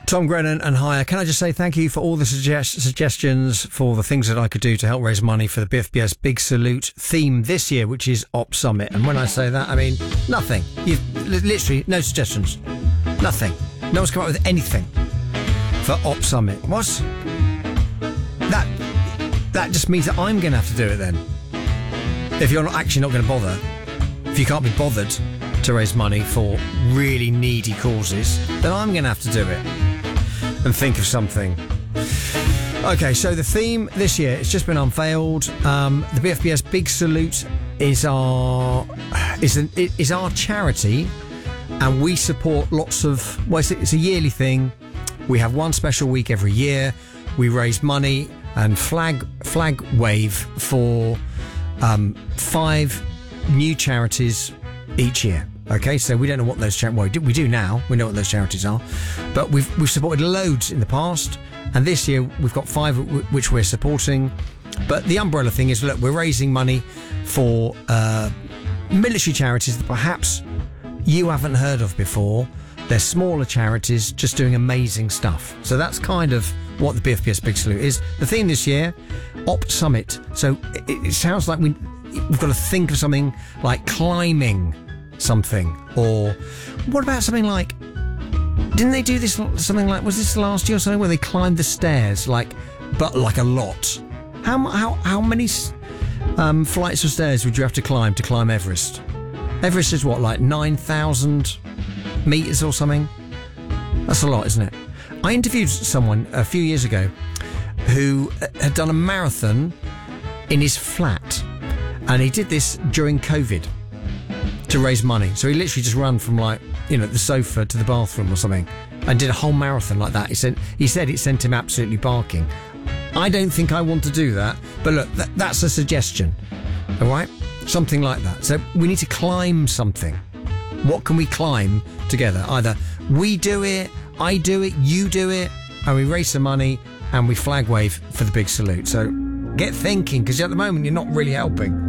Tom Grennan and Hire. Can I just say thank you for all the suggestions for the things that I could do to help raise money for the BFBS Big Salute theme this year, which is Op Summit. And when I say that, I mean nothing. You've literally no suggestions. Nothing. No one's come up with anything for Op Summit. What? That just means that I'm going to have to do it then. If you're actually not going to bother, if you can't be bothered to raise money for really needy causes, then I'm going to have to do it and think of something. Okay, so the theme this year, it's just been unveiled. The BFBS Big Salute is our charity, and we support lots of. Well, it's a yearly thing. We have one special week every year. We raise money and flag wave for 5 new charities each year. Okay, so we don't know what those charities. We do now. We know what those charities are, but we've supported loads in the past, and this year we've got 5 which we're supporting. But the umbrella thing is, look, we're raising money for military charities that perhaps you haven't heard of before. They're smaller charities just doing amazing stuff. So that's kind of what the BFBS Big Salute is. The theme this year, Op Summit. So it sounds like we've got to think of something like climbing something, or what about something like, didn't they do this something like, was this last year or something, where they climbed the stairs but like a lot? How many flights of stairs would you have to climb Everest? Everest is what, like 9,000 meters or something? That's a lot, isn't it? I interviewed someone a few years ago who had done a marathon in his flat, and he did this during COVID to raise money. So he literally just ran from the sofa to the bathroom or something and did a whole marathon like that. He said it sent him absolutely barking. I don't think I want to do that, but look, that's a suggestion. All right? Something like that. So we need to climb something. What can we climb together? Either we do it, I do it, you do it, and we raise some money and we flag wave for the Big Salute. So get thinking, because at the moment you're not really helping.